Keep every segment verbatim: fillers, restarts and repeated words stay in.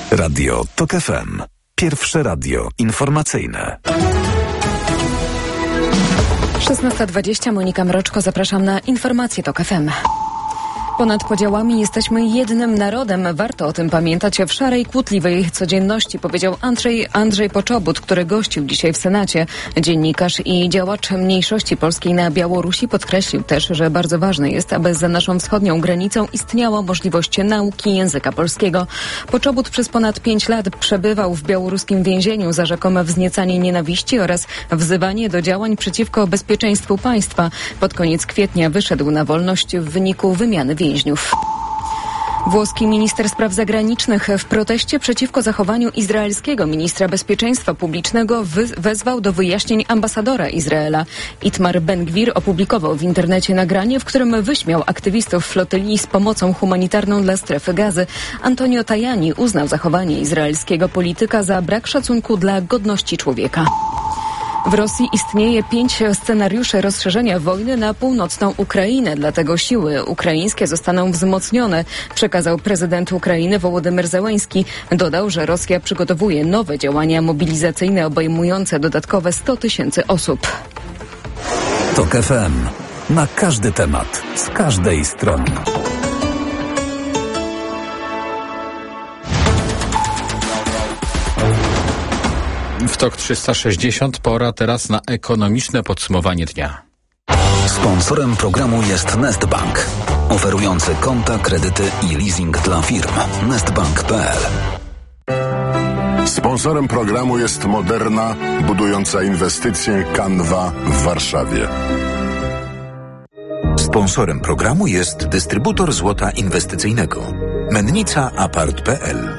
Radio TOK F M. Pierwsze radio informacyjne. szesnasta dwadzieścia, Monika Mroczko, zapraszam na informacje TOK F M. Ponad podziałami jesteśmy jednym narodem. Warto o tym pamiętać w szarej, kłótliwej codzienności, powiedział Andrzej, Andrzej Poczobut, który gościł dzisiaj w Senacie. Dziennikarz i działacz mniejszości polskiej na Białorusi podkreślił też, że bardzo ważne jest, aby za naszą wschodnią granicą istniała możliwość nauki języka polskiego. Poczobut przez ponad pięć lat przebywał w białoruskim więzieniu za rzekome wzniecanie nienawiści oraz wzywanie do działań przeciwko bezpieczeństwu państwa. Pod koniec kwietnia wyszedł na wolność w wyniku wymiany więźniów. Włoski minister spraw zagranicznych w proteście przeciwko zachowaniu izraelskiego ministra bezpieczeństwa publicznego wy- wezwał do wyjaśnień ambasadora Izraela. Itmar Ben-Gwir opublikował w internecie nagranie, w którym wyśmiał aktywistów flotyli z pomocą humanitarną dla strefy Gazy. Antonio Tajani uznał zachowanie izraelskiego polityka za brak szacunku dla godności człowieka. W Rosji istnieje pięć scenariuszy rozszerzenia wojny na północną Ukrainę, dlatego siły ukraińskie zostaną wzmocnione, przekazał prezydent Ukrainy Wołodymyr Zełenski. Dodał, że Rosja przygotowuje nowe działania mobilizacyjne obejmujące dodatkowe sto tysięcy osób. TOK F M. Na każdy temat, z każdej strony. W TOK trzysta sześćdziesiąt pora teraz na ekonomiczne podsumowanie dnia. Sponsorem programu jest Nestbank, oferujący konta, kredyty i leasing dla firm. nestbank kropka p l. Sponsorem programu jest Moderna, budująca inwestycje Canva w Warszawie. Sponsorem programu jest dystrybutor złota inwestycyjnego Mennica Apart kropka p l.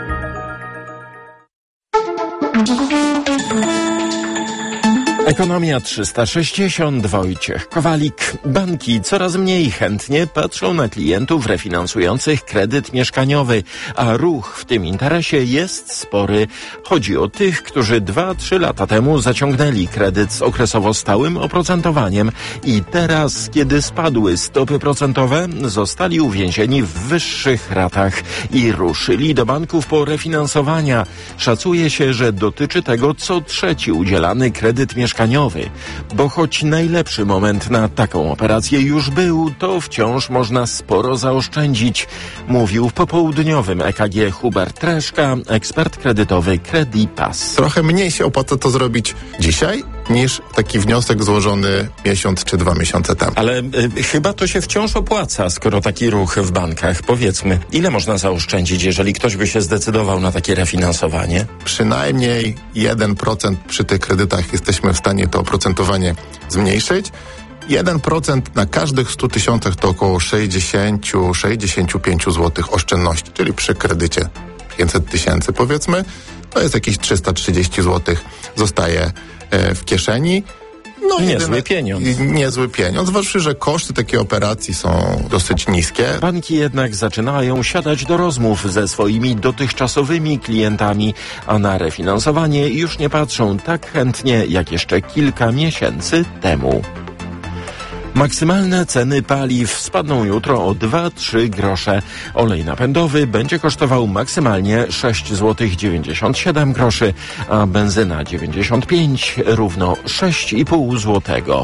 Ekonomia trzysta sześćdziesiąt, Wojciech Kowalik. Banki coraz mniej chętnie patrzą na klientów refinansujących kredyt mieszkaniowy, a ruch w tym interesie jest spory. Chodzi o tych, którzy dwa trzy lata temu zaciągnęli kredyt z okresowo stałym oprocentowaniem i teraz, kiedy spadły stopy procentowe, zostali uwięzieni w wyższych ratach i ruszyli do banków po refinansowania. Szacuje się, że dotyczy tego co trzeci udzielany kredyt mieszkaniowy. Bo choć najlepszy moment na taką operację już był, to wciąż można sporo zaoszczędzić, mówił w popołudniowym E K G Hubert Treszka, ekspert kredytowy Credipass. Trochę mniej się opłaca to zrobić dzisiaj, niż taki wniosek złożony miesiąc czy dwa miesiące temu. Ale y, chyba to się wciąż opłaca, skoro taki ruch w bankach. Powiedzmy, ile można zaoszczędzić, jeżeli ktoś by się zdecydował na takie refinansowanie? Przynajmniej jeden procent przy tych kredytach jesteśmy w stanie to oprocentowanie zmniejszyć. jeden procent na każdych stu tysiącach to około sześćdziesiąt do sześćdziesięciu pięciu złotych oszczędności, czyli przy kredycie pięćset tysięcy powiedzmy, to jest jakieś trzysta trzydzieści złotych zostaje e, w kieszeni. No, niezły jedyne, pieniądz. Niezły pieniądz, zwłaszcza, że koszty takiej operacji są dosyć niskie. Banki jednak zaczynają siadać do rozmów ze swoimi dotychczasowymi klientami, a na refinansowanie już nie patrzą tak chętnie jak jeszcze kilka miesięcy temu. Maksymalne ceny paliw spadną jutro o dwa trzy grosze. Olej napędowy będzie kosztował maksymalnie sześć złotych dziewięćdziesiąt siedem groszy, a benzyna dziewięćdziesiąt pięć równo sześć i pół złotego.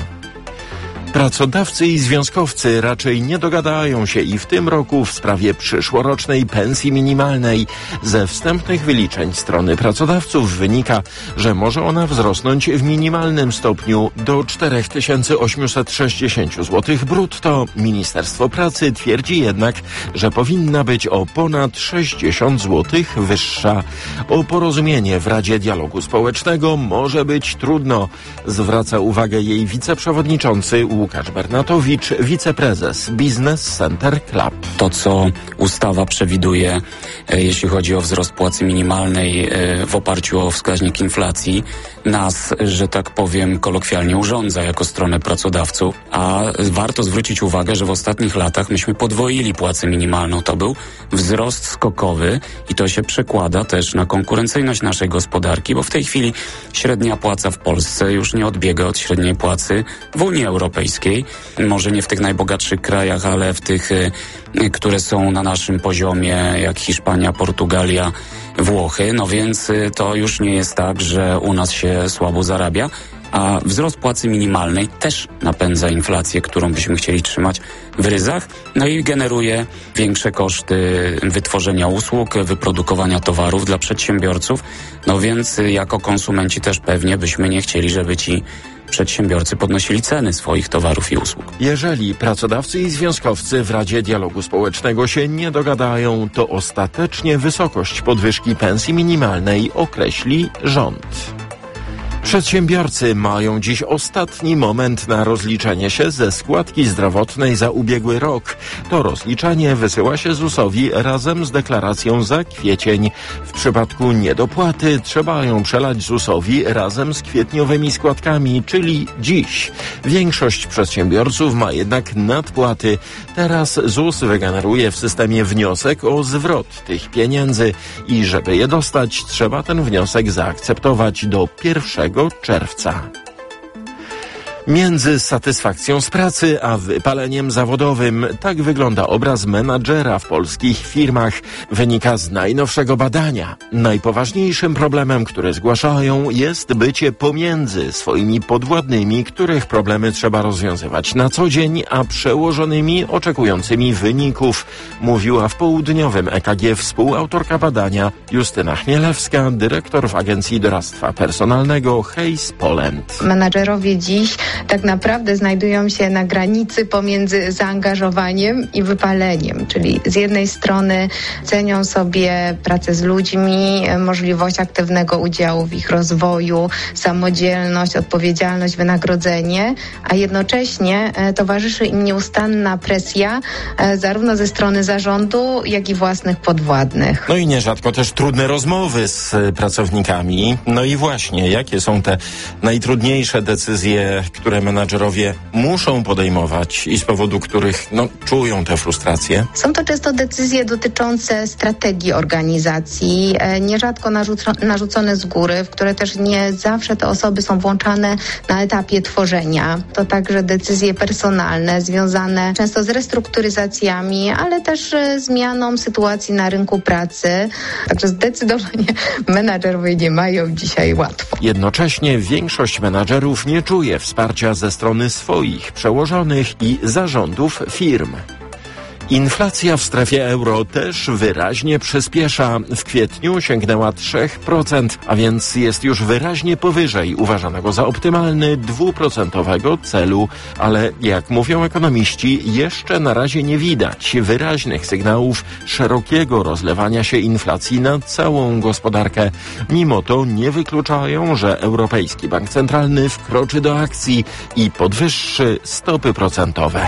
Pracodawcy i związkowcy raczej nie dogadają się i w tym roku w sprawie przyszłorocznej pensji minimalnej. Ze wstępnych wyliczeń strony pracodawców wynika, że może ona wzrosnąć w minimalnym stopniu do cztery tysiące osiemset sześćdziesiąt złotych brutto. Ministerstwo Pracy twierdzi jednak, że powinna być o ponad sześćdziesiąt złotych wyższa. O porozumienie w Radzie Dialogu Społecznego może być trudno, zwraca uwagę jej wiceprzewodniczący Łukasz Bernatowicz, wiceprezes Business Center Club. To, co ustawa przewiduje, jeśli chodzi o wzrost płacy minimalnej w oparciu o wskaźnik inflacji, nas, że tak powiem, kolokwialnie urządza jako stronę pracodawców, a warto zwrócić uwagę, że w ostatnich latach myśmy podwoili płacę minimalną. To był wzrost skokowy i to się przekłada też na konkurencyjność naszej gospodarki, bo w tej chwili średnia płaca w Polsce już nie odbiega od średniej płacy w Unii Europejskiej. Europejskiej. Może nie w tych najbogatszych krajach, ale w tych, które są na naszym poziomie, jak Hiszpania, Portugalia, Włochy. No więc to już nie jest tak, że u nas się słabo zarabia. A wzrost płacy minimalnej też napędza inflację, którą byśmy chcieli trzymać w ryzach, no i generuje większe koszty wytworzenia usług, wyprodukowania towarów dla przedsiębiorców, no więc jako konsumenci też pewnie byśmy nie chcieli, żeby ci przedsiębiorcy podnosili ceny swoich towarów i usług. Jeżeli pracodawcy i związkowcy w Radzie Dialogu Społecznego się nie dogadają, to ostatecznie wysokość podwyżki pensji minimalnej określi rząd. Przedsiębiorcy mają dziś ostatni moment na rozliczenie się ze składki zdrowotnej za ubiegły rok. To rozliczenie wysyła się zusowi razem z deklaracją za kwiecień. W przypadku niedopłaty trzeba ją przelać zusowi razem z kwietniowymi składkami, czyli dziś. Większość przedsiębiorców ma jednak nadpłaty. Teraz ZUS wygeneruje w systemie wniosek o zwrot tych pieniędzy i żeby je dostać, trzeba ten wniosek zaakceptować do pierwszego czerwca. Między satysfakcją z pracy a wypaleniem zawodowym tak wygląda obraz menadżera w polskich firmach. Wynika z najnowszego badania. Najpoważniejszym problemem, który zgłaszają, jest bycie pomiędzy swoimi podwładnymi, których problemy trzeba rozwiązywać na co dzień, a przełożonymi oczekującymi wyników, mówiła w południowym E K G współautorka badania Justyna Chmielewska, dyrektor w Agencji Doradztwa Personalnego Hays Poland. Menadżerowie dziś tak naprawdę znajdują się na granicy pomiędzy zaangażowaniem i wypaleniem, czyli z jednej strony cenią sobie pracę z ludźmi, możliwość aktywnego udziału w ich rozwoju, samodzielność, odpowiedzialność, wynagrodzenie, a jednocześnie towarzyszy im nieustanna presja zarówno ze strony zarządu, jak i własnych podwładnych. No i nierzadko też trudne rozmowy z pracownikami. No i właśnie, jakie są te najtrudniejsze decyzje, które menadżerowie muszą podejmować i z powodu których no, czują tę frustrację? Są to często decyzje dotyczące strategii organizacji, e, nierzadko narzuco- narzucone z góry, w które też nie zawsze te osoby są włączane na etapie tworzenia. To także decyzje personalne związane często z restrukturyzacjami, ale też e, zmianą sytuacji na rynku pracy. Także zdecydowanie menadżerowie nie mają dzisiaj łatwo. Jednocześnie większość menadżerów nie czuje wsparcia ze strony swoich przełożonych i zarządów firm. Inflacja w strefie euro też wyraźnie przyspiesza. W kwietniu sięgnęła trzy procent, a więc jest już wyraźnie powyżej uważanego za optymalny dwuprocentowego celu. Ale jak mówią ekonomiści, jeszcze na razie nie widać wyraźnych sygnałów szerokiego rozlewania się inflacji na całą gospodarkę. Mimo to nie wykluczają, że Europejski Bank Centralny wkroczy do akcji i podwyższy stopy procentowe.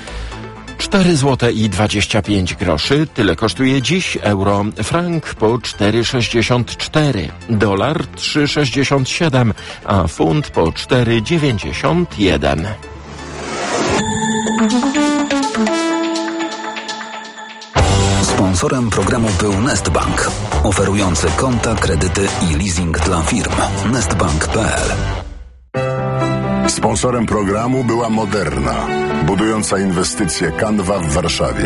cztery złote i dwadzieścia pięć groszy. Tyle kosztuje dziś euro. Frank po cztery sześćdziesiąt cztery. Dolar trzy sześćdziesiąt siedem, a funt po cztery dziewięćdziesiąt jeden. Sponsorem programu był Nestbank, oferujący konta, kredyty i leasing dla firm. nestbank kropka p l. Sponsorem programu była Moderna, budująca inwestycje Canva w Warszawie.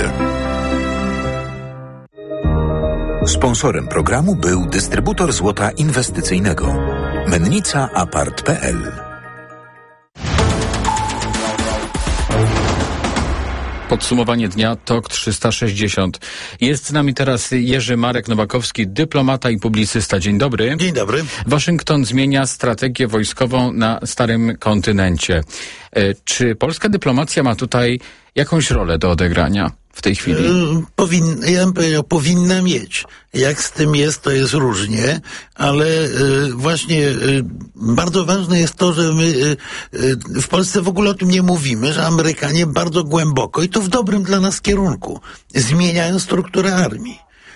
Sponsorem programu był dystrybutor złota inwestycyjnego Mennica Apart kropka p l. Podsumowanie dnia T O K trzysta sześćdziesiąt. Jest z nami teraz Jerzy Marek Nowakowski, dyplomata i publicysta. Dzień dobry. Dzień dobry. Waszyngton zmienia strategię wojskową na starym kontynencie. E, czy polska dyplomacja ma tutaj jakąś rolę do odegrania w tej chwili? Powin, ja bym powiedział, powinna mieć. Jak z tym jest, to jest różnie, ale y, właśnie y, bardzo ważne jest to, że my y, y, w Polsce w ogóle o tym nie mówimy, że Amerykanie bardzo głęboko i to w dobrym dla nas kierunku zmieniają strukturę armii.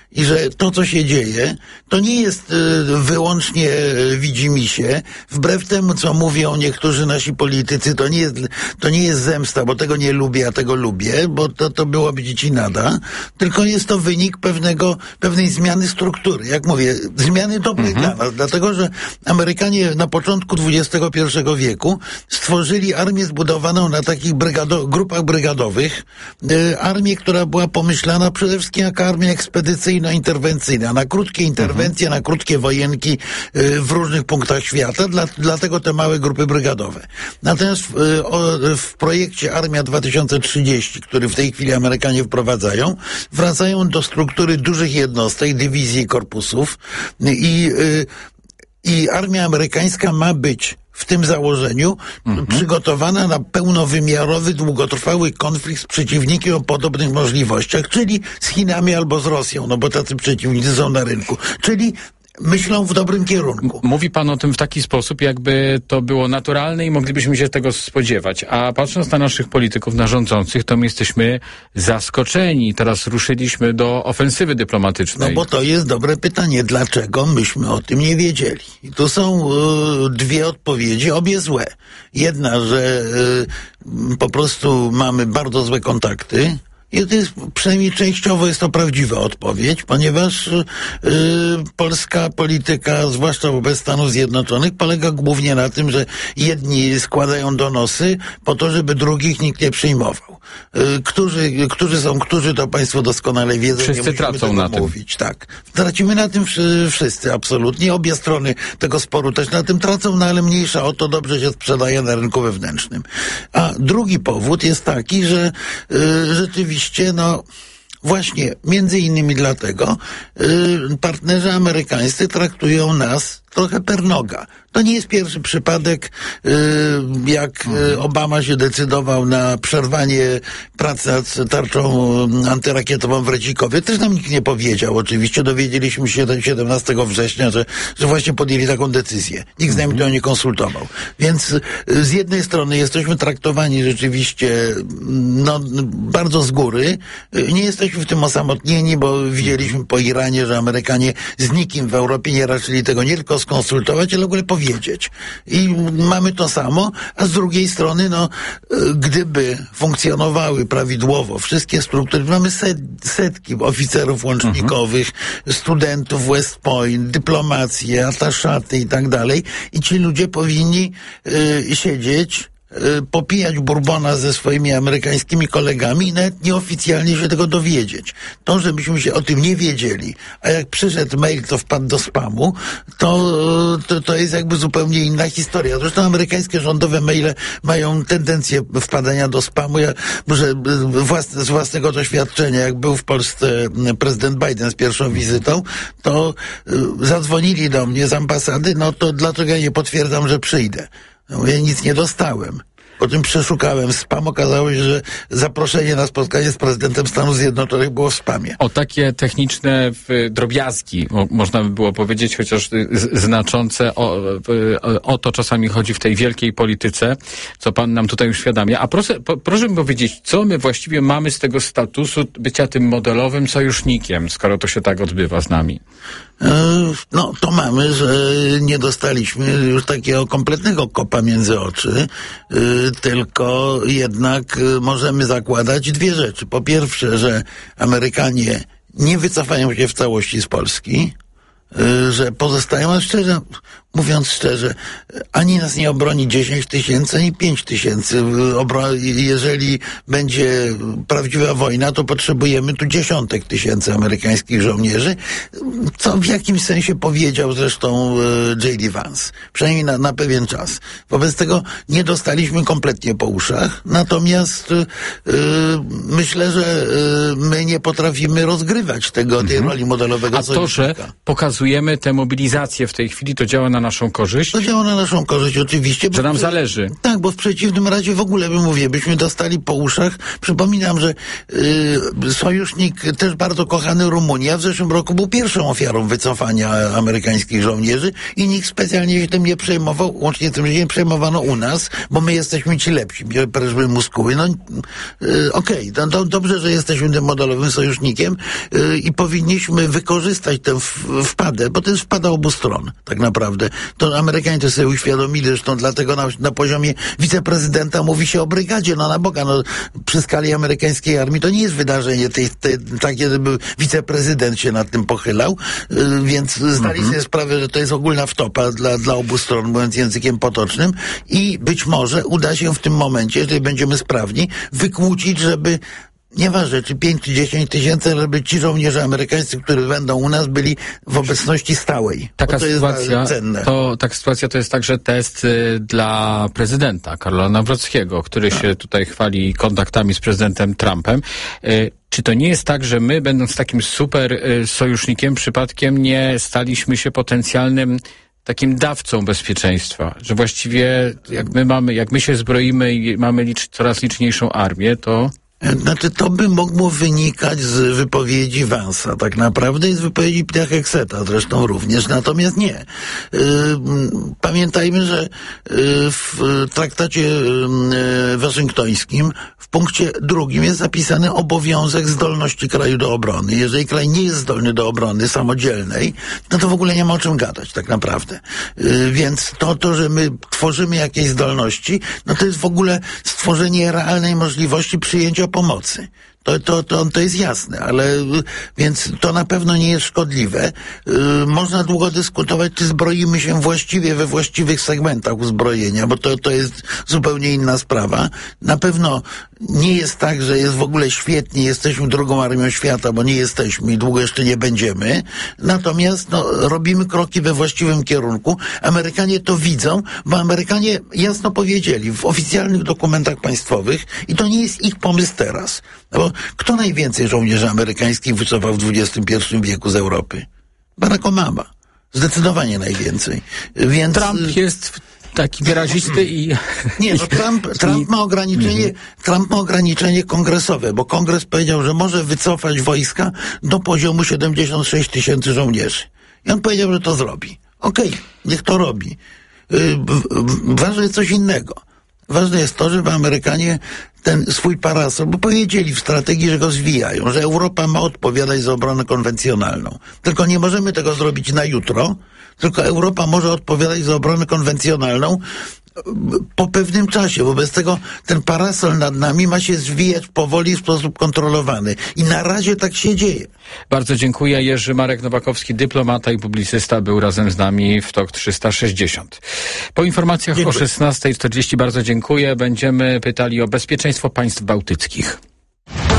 i że to, co się dzieje, to nie jest y, wyłącznie y, widzimisię. Wbrew temu, co mówią niektórzy nasi politycy, to nie jest, to nie jest zemsta, bo tego nie lubię, a tego lubię, bo to, to byłoby dzicinada, tylko jest to wynik pewnego, pewnej zmiany struktury. Jak mówię, zmiany dobrej Mhm. dla nas, dlatego, że Amerykanie na początku dwudziestego pierwszego wieku stworzyli armię zbudowaną na takich brygado- grupach brygadowych, y, armię, która była pomyślana przede wszystkim jako armia ekspedycyjno-interwencyjna, na krótkie interwencje, mhm. na krótkie wojenki y, w różnych punktach świata, dla, dlatego te małe grupy brygadowe. Natomiast w, y, o, w projekcie Armia dwa tysiące trzydzieści, który w tej chwili Amerykanie wprowadzają, wracają do struktury dużych jednostek, dywizji i korpusów i, y, i armia amerykańska ma być w tym założeniu mhm. przygotowana na pełnowymiarowy, długotrwały konflikt z przeciwnikiem o podobnych możliwościach, czyli z Chinami albo z Rosją, no bo tacy przeciwnicy są na rynku. Czyli myślą w dobrym kierunku. Mówi pan o tym w taki sposób, jakby to było naturalne i moglibyśmy się tego spodziewać. A patrząc na naszych polityków, na rządzących, to my jesteśmy zaskoczeni. Teraz ruszyliśmy do ofensywy dyplomatycznej. No bo to jest dobre pytanie. Dlaczego myśmy o tym nie wiedzieli? I tu są y, dwie odpowiedzi, obie złe. Jedna, że y, po prostu mamy bardzo złe kontakty. I to jest, przynajmniej częściowo jest to prawdziwa odpowiedź, ponieważ y, polska polityka, zwłaszcza wobec Stanów Zjednoczonych, polega głównie na tym, że jedni składają donosy po to, żeby drugich nikt nie przyjmował. Y, którzy, którzy są, którzy to państwo doskonale wiedzą. Wszyscy nie tracą na tym. Mówić. Tak. Tracimy na tym wszyscy, absolutnie. Obie strony tego sporu też na tym tracą, no ale mniejsza o to, dobrze się sprzedaje na rynku wewnętrznym. A drugi powód jest taki, że y, rzeczywiście no właśnie, między innymi dlatego yy, partnerzy amerykańscy traktują nas trochę per noga. To nie jest pierwszy przypadek, yy, jak yy, Obama się decydował na przerwanie prac nad tarczą antyrakietową w Redzikowie. Też nam nikt nie powiedział, oczywiście. Dowiedzieliśmy się siedemnastego września, że, że właśnie podjęli taką decyzję. Nikt z nami tego nie konsultował. Więc yy, z jednej strony jesteśmy traktowani rzeczywiście no, bardzo z góry. Yy, nie jesteśmy w tym osamotnieni, bo widzieliśmy po Iranie, że Amerykanie z nikim w Europie nie raczyli tego nie tylko skonsultować, ale w ogóle powiedzieć. I mamy to samo, a z drugiej strony, no, gdyby funkcjonowały prawidłowo wszystkie struktury, mamy set, setki oficerów łącznikowych, mhm. studentów West Point, dyplomację, ataszaty i tak dalej, i ci ludzie powinni y, siedzieć, popijać bourbona ze swoimi amerykańskimi kolegami i nawet nieoficjalnie się tego dowiedzieć. To, żebyśmy się o tym nie wiedzieli, a jak przyszedł mail, to wpadł do spamu, to, to, to jest jakby zupełnie inna historia. Zresztą amerykańskie rządowe maile mają tendencję wpadania do spamu. Ja muszę własne, z własnego doświadczenia, jak był w Polsce prezydent Biden z pierwszą wizytą, to zadzwonili do mnie z ambasady, no to dlaczego ja nie potwierdzam, że przyjdę. No, ja nic nie dostałem. Potem przeszukałem spam, okazało się, że zaproszenie na spotkanie z prezydentem Stanów Zjednoczonych było w spamie. O takie techniczne drobiazgi, o, można by było powiedzieć, chociaż z, znaczące, o, o, o to czasami chodzi w tej wielkiej polityce, co pan nam tutaj uświadamia. A proszę, po, proszę mi powiedzieć, co my właściwie mamy z tego statusu bycia tym modelowym sojusznikiem, skoro to się tak odbywa z nami? No, to mamy, że nie dostaliśmy już takiego kompletnego kopa między oczy, tylko jednak możemy zakładać dwie rzeczy. Po pierwsze, że Amerykanie nie wycofają się w całości z Polski, że pozostają, a szczerze, mówiąc szczerze, ani nas nie obroni dziesięć tysięcy, ani pięć tysięcy. Jeżeli będzie prawdziwa wojna, to potrzebujemy tu dziesiątek tysięcy amerykańskich żołnierzy, co w jakimś sensie powiedział zresztą J D Vance, przynajmniej na, na pewien czas. Wobec tego nie dostaliśmy kompletnie po uszach, natomiast yy, myślę, że yy, my nie potrafimy rozgrywać tego, tej roli modelowego sojusznika. A to, że pokazujemy tę mobilizację w tej chwili, to działa na na naszą korzyść? To działa na naszą korzyść, oczywiście. Że nam bo, zależy. Tak, bo w przeciwnym razie w ogóle, bym mówię, byśmy dostali po uszach. Przypominam, że y, sojusznik też bardzo kochany Rumunia w zeszłym roku był pierwszą ofiarą wycofania amerykańskich żołnierzy i nikt specjalnie się tym nie przejmował, łącznie z tym, że nie przejmowano u nas, bo my jesteśmy ci lepsi, bierzmy muskuły. No y, okej, okay, do, dobrze, że jesteśmy tym modelowym sojusznikiem y, i powinniśmy wykorzystać tę wpadę, bo to jest wpada obu stron, tak naprawdę. To Amerykanie to sobie uświadomili, zresztą dlatego na, na poziomie wiceprezydenta mówi się o brygadzie, no na Boga, no przy skali amerykańskiej armii to nie jest wydarzenie tej, tej, takie, żeby wiceprezydent się nad tym pochylał, y, więc zdali mhm. sobie sprawę, że to jest ogólna wtopa dla, dla obu stron, mówiąc językiem potocznym i być może uda się w tym momencie, jeżeli będziemy sprawni, wykłócić, żeby nieważne, czy pięć czy dziesięć tysięcy, żeby ci żołnierze amerykańscy, którzy będą u nas, byli w obecności stałej. Taka to sytuacja, jest cenne. To, taka sytuacja to jest także test y, dla prezydenta Karola Nawrockiego, który tak. się tutaj chwali kontaktami z prezydentem Trumpem. Y, Czy to nie jest tak, że my, będąc takim super y, sojusznikiem, przypadkiem nie staliśmy się potencjalnym takim dawcą bezpieczeństwa, że właściwie jak my mamy, jak my się zbroimy i mamy licz, coraz liczniejszą armię, to... Znaczy, to by mogło wynikać z wypowiedzi Vance'a, tak naprawdę, i z wypowiedzi Piachekseta zresztą również, natomiast nie. Yy, pamiętajmy, że yy, w traktacie yy, waszyngtońskim w punkcie drugim jest zapisany obowiązek zdolności kraju do obrony. Jeżeli kraj nie jest zdolny do obrony samodzielnej, no to w ogóle nie ma o czym gadać, tak naprawdę. Yy, więc to, to, że my tworzymy jakieś zdolności, no to jest w ogóle stworzenie realnej możliwości przyjęcia pomocy. To, to, to, to jest jasne, ale więc to na pewno nie jest szkodliwe. Yy, można długo dyskutować, czy zbroimy się właściwie we właściwych segmentach uzbrojenia, bo to, to jest zupełnie inna sprawa. Na pewno nie jest tak, że jest w ogóle świetnie, jesteśmy drugą armią świata, bo nie jesteśmy i długo jeszcze nie będziemy. Natomiast no, robimy kroki we właściwym kierunku. Amerykanie to widzą, bo Amerykanie jasno powiedzieli w oficjalnych dokumentach państwowych i to nie jest ich pomysł teraz. Bo kto najwięcej żołnierzy amerykańskich wycofał w dwudziestym pierwszym wieku z Europy? Barack Obama. Zdecydowanie najwięcej. Więc... Trump jest taki wyrazisty i... Nie, no Trump, Trump ma ograniczenie, Trump ma ograniczenie kongresowe, bo kongres powiedział, że może wycofać wojska do poziomu siedemdziesiąt sześć tysięcy żołnierzy. I on powiedział, że to zrobi. Okej, okay, niech to robi. Yy, ważne jest coś innego. Ważne jest to, żeby Amerykanie ten swój parasol, bo powiedzieli w strategii, że go zwijają, że Europa ma odpowiadać za obronę konwencjonalną. Tylko nie możemy tego zrobić na jutro, tylko Europa może odpowiadać za obronę konwencjonalną po pewnym czasie. Wobec tego ten parasol nad nami ma się zwijać powoli w sposób kontrolowany. I na razie tak się dzieje. Bardzo dziękuję. Jerzy Marek Nowakowski, dyplomata i publicysta, był razem z nami w T O K trzysta sześćdziesiąt. Po informacjach dziękuję. O szesnasta czterdzieści bardzo dziękuję. Będziemy pytali o bezpieczeństwo państw bałtyckich.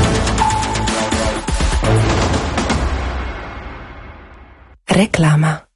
Reklama.